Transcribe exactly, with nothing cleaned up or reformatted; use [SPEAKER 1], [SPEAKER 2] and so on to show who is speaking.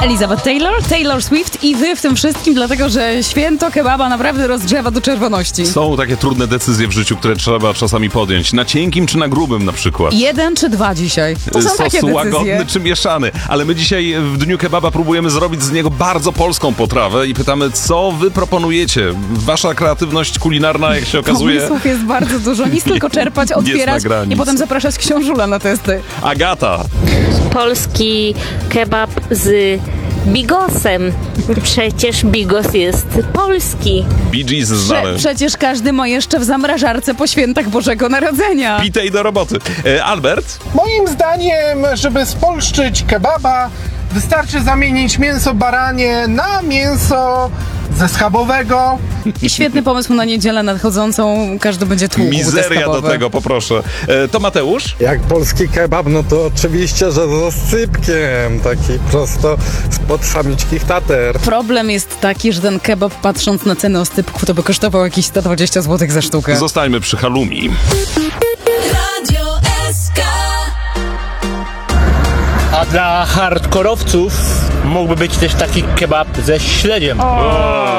[SPEAKER 1] Elizabeth Taylor, Taylor Swift i wy w tym wszystkim, dlatego że święto kebaba naprawdę rozgrzewa do czerwoności.
[SPEAKER 2] Są takie trudne decyzje w życiu, które trzeba czasami podjąć. Na cienkim czy na grubym na przykład.
[SPEAKER 1] Jeden czy dwa dzisiaj? To są
[SPEAKER 2] Sos
[SPEAKER 1] takie decyzje.
[SPEAKER 2] łagodny czy mieszany. Ale my dzisiaj w Dniu Kebaba próbujemy zrobić z niego bardzo polską potrawę i pytamy, co wy proponujecie? Wasza kreatywność kulinarna, jak się okazuje...
[SPEAKER 1] Pomysłów jest bardzo dużo. Nic tylko czerpać, otwierać i potem zapraszać książula na testy.
[SPEAKER 2] Agata.
[SPEAKER 3] Polski kebab z bigosem. Przecież bigos jest polski.
[SPEAKER 2] Bee Gees
[SPEAKER 1] Prze-
[SPEAKER 2] znamy.
[SPEAKER 1] przecież każdy ma jeszcze w zamrażarce po świętach Bożego Narodzenia.
[SPEAKER 2] Pitej do roboty. E, Albert?
[SPEAKER 4] Moim zdaniem, żeby spolszczyć kebaba, wystarczy zamienić mięso baranie na mięso ze schabowego.
[SPEAKER 1] I świetny pomysł na niedzielę nadchodzącą. Każdy będzie tłukł te
[SPEAKER 2] Mizeria do
[SPEAKER 1] schabowe.
[SPEAKER 2] tego, poproszę. E, to Mateusz?
[SPEAKER 5] Jak polski kebab, no to oczywiście, że z oscypkiem, taki prosto spod samiczkich tater.
[SPEAKER 1] Problem jest taki, że ten kebab, patrząc na cenę oscypków, to by kosztował jakieś sto dwadzieścia złotych za sztukę.
[SPEAKER 2] Zostańmy przy halloumi.
[SPEAKER 6] Radio S K.
[SPEAKER 7] A dla hardkorowców mógłby być też taki kebab ze śledziem.